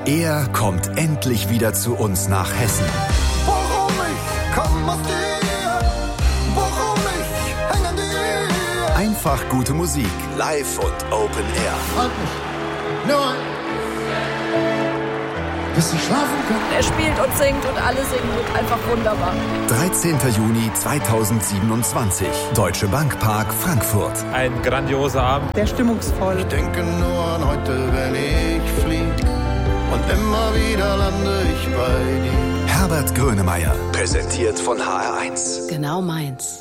Er kommt endlich wieder zu uns nach Hessen. Warum ich komm aus dir, warum ich häng an dir. Einfach gute Musik, live und Open Air. Halt mich, nur bis ich schlafen kann. Er spielt und singt und alle singen und einfach wunderbar. 13. Juni 2027, Deutsche Bank Park, Frankfurt. Ein grandioser Abend. Sehr stimmungsvoll. Ich denke nur an heute, wenn ich flieg. Und immer wieder lande ich bei dir. Herbert Grönemeyer, präsentiert von HR1. Genau meins.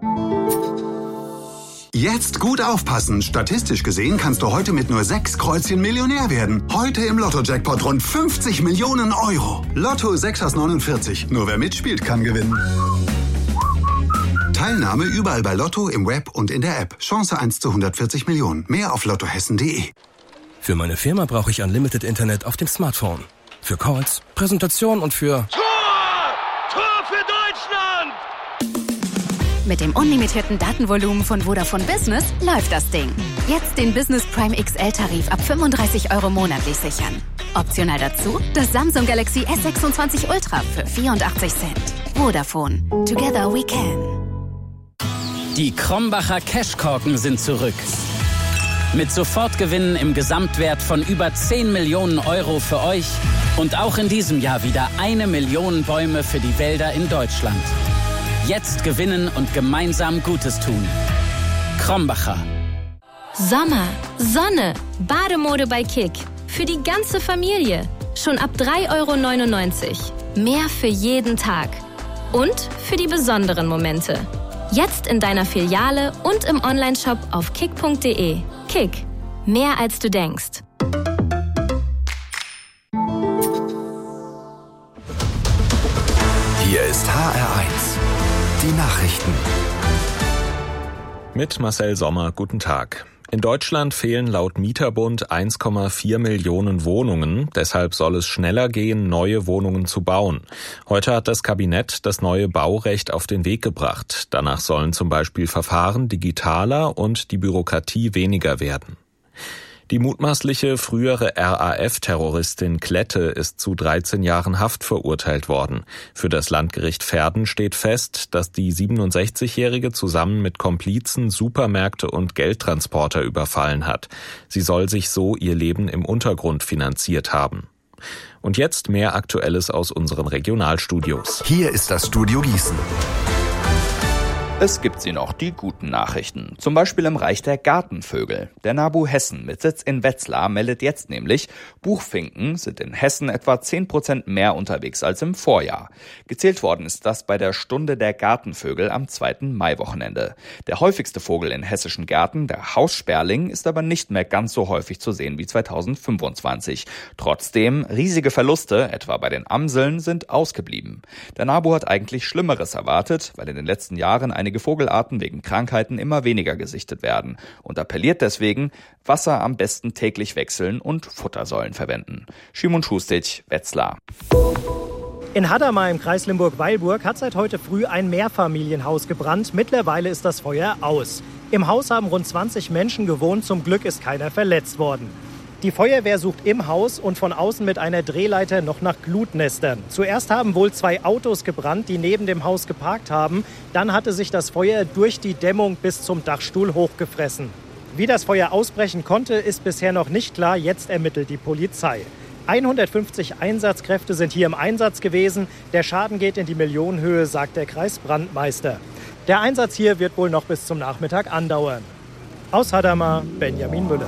Jetzt gut aufpassen. Statistisch gesehen kannst du heute mit nur 6 Kreuzchen Millionär werden. Heute im Lotto-Jackpot rund 50 Millionen Euro. Lotto 6 aus 49. Nur wer mitspielt, kann gewinnen. Teilnahme überall bei Lotto, im Web und in der App. Chance 1 zu 140 Millionen. Mehr auf lottohessen.de. Für meine Firma brauche ich Unlimited Internet auf dem Smartphone. Für Calls, Präsentation und für... Tor für Deutschland! Mit dem unlimitierten Datenvolumen von Vodafone Business läuft das Ding. Jetzt den Business Prime XL-Tarif ab 35 € monatlich sichern. Optional dazu das Samsung Galaxy S26 Ultra für 84 Cent. Vodafone. Together we can. Die Krombacher Cashkorken sind zurück. Mit Sofortgewinnen im Gesamtwert von über 10 Millionen Euro für euch und auch in diesem Jahr wieder 1 Million Bäume für die Wälder in Deutschland. Jetzt gewinnen und gemeinsam Gutes tun. Krombacher. Sommer, Sonne, Bademode bei Kick. Für die ganze Familie. Schon ab 3,99 €. Mehr für jeden Tag. Und für die besonderen Momente. Jetzt in deiner Filiale und im Onlineshop auf kick.de. Kick. Mehr als du denkst. Hier ist HR1. Die Nachrichten. Mit Marcel Sommer, guten Tag. In Deutschland fehlen laut Mieterbund 1,4 Millionen Wohnungen. Deshalb soll es schneller gehen, neue Wohnungen zu bauen. Heute hat das Kabinett das neue Baurecht auf den Weg gebracht. Danach sollen zum Beispiel Verfahren digitaler und die Bürokratie weniger werden. Die mutmaßliche frühere RAF-Terroristin Klette ist zu 13 Jahren Haft verurteilt worden. Für das Landgericht Verden steht fest, dass die 67-Jährige zusammen mit Komplizen Supermärkte und Geldtransporter überfallen hat. Sie soll sich so ihr Leben im Untergrund finanziert haben. Und jetzt mehr Aktuelles aus unseren Regionalstudios. Hier ist das Studio Gießen. Es gibt sie noch, die guten Nachrichten. Zum Beispiel im Reich der Gartenvögel. Der NABU Hessen mit Sitz in Wetzlar meldet jetzt nämlich, Buchfinken sind in Hessen etwa 10% mehr unterwegs als im Vorjahr. Gezählt worden ist das bei der Stunde der Gartenvögel am 2. Maiwochenende. Der häufigste Vogel in hessischen Gärten, der Haussperling, ist aber nicht mehr ganz so häufig zu sehen wie 2025. Trotzdem, riesige Verluste, etwa bei den Amseln, sind ausgeblieben. Der NABU hat eigentlich Schlimmeres erwartet, weil in den letzten Jahren einige Vogelarten wegen Krankheiten immer weniger gesichtet werden und appelliert deswegen, Wasser am besten täglich wechseln und Futtersäulen verwenden. Schimon Schustic, Wetzlar. In Hadamar im Kreis Limburg-Weilburg hat seit heute früh ein Mehrfamilienhaus gebrannt. Mittlerweile ist das Feuer aus. Im Haus haben rund 20 Menschen gewohnt. Zum Glück ist keiner verletzt worden. Die Feuerwehr sucht im Haus und von außen mit einer Drehleiter noch nach Glutnestern. Zuerst haben wohl 2 Autos gebrannt, die neben dem Haus geparkt haben. Dann hatte sich das Feuer durch die Dämmung bis zum Dachstuhl hochgefressen. Wie das Feuer ausbrechen konnte, ist bisher noch nicht klar. Jetzt ermittelt die Polizei. 150 Einsatzkräfte sind hier im Einsatz gewesen. Der Schaden geht in die Millionenhöhe, sagt der Kreisbrandmeister. Der Einsatz hier wird wohl noch bis zum Nachmittag andauern. Aus Hadamar, Benjamin Müller.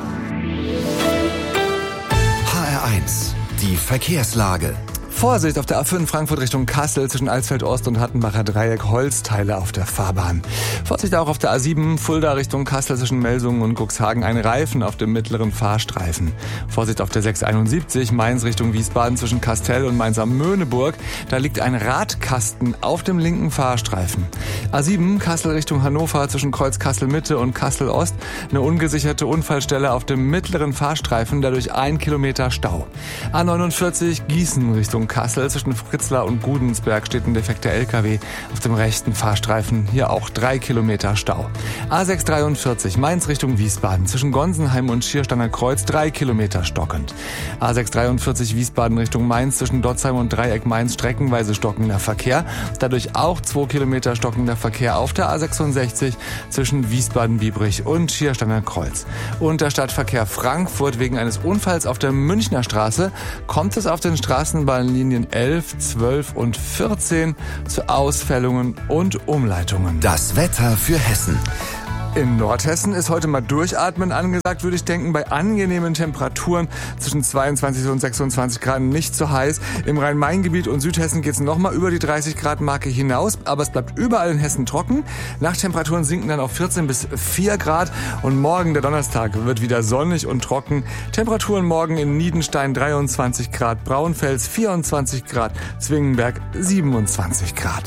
HR1, die Verkehrslage. Vorsicht auf der A5 Frankfurt Richtung Kassel zwischen Alsfeld-Ost und Hattenbacher Dreieck, Holzteile auf der Fahrbahn. Vorsicht auch auf der A7 Fulda Richtung Kassel zwischen Melsungen und Cuxhagen, ein Reifen auf dem mittleren Fahrstreifen. Vorsicht auf der 671 Mainz Richtung Wiesbaden zwischen Kastel und Mainz am Möhneburg, da liegt ein Radkasten auf dem linken Fahrstreifen. A7 Kassel Richtung Hannover zwischen Kreuz Kassel Mitte und Kassel Ost, eine ungesicherte Unfallstelle auf dem mittleren Fahrstreifen, dadurch 1 Kilometer Stau. A49 Gießen Richtung Richtung Kassel. Zwischen Fritzlar und Gudensberg steht ein defekter LKW auf dem rechten Fahrstreifen. Hier auch 3 Kilometer Stau. A643 Mainz Richtung Wiesbaden. Zwischen Gonsenheim und Schiersteiner Kreuz 3 Kilometer stockend. A643 Wiesbaden Richtung Mainz. Zwischen Dotzheim und Dreieck Mainz streckenweise stockender Verkehr. Dadurch auch 2 Kilometer stockender Verkehr auf der A66 zwischen Wiesbaden-Biebrich und Schiersteiner Kreuz. Und der Stadtverkehr Frankfurt wegen eines Unfalls auf der Münchner Straße kommt es auf den Straßenbahnlinien 11, 12 und 14 zu Ausfällungen und Umleitungen. Das Wetter für Hessen. In Nordhessen ist heute mal Durchatmen angesagt, würde ich denken, bei angenehmen Temperaturen zwischen 22 und 26 Grad, nicht zu heiß. Im Rhein-Main-Gebiet und Südhessen geht es nochmal über die 30 Grad Marke hinaus, aber es bleibt überall in Hessen trocken. Nachttemperaturen sinken dann auf 14 bis 4 Grad und morgen, der Donnerstag, wird wieder sonnig und trocken. Temperaturen morgen in Niedenstein 23 Grad, Braunfels 24 Grad, Zwingenberg 27 Grad.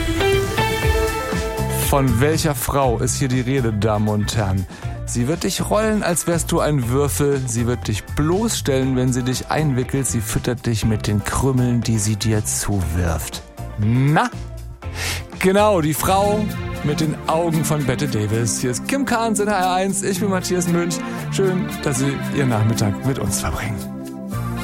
Von welcher Frau ist hier die Rede, Damen und Herren? Sie wird dich rollen, als wärst du ein Würfel. Sie wird dich bloßstellen, wenn sie dich einwickelt. Sie füttert dich mit den Krümmeln, die sie dir zuwirft. Na? Genau, die Frau mit den Augen von Bette Davis. Hier ist Kim Carnes in HR1. Ich bin Matthias Münch. Schön, dass Sie Ihren Nachmittag mit uns verbringen.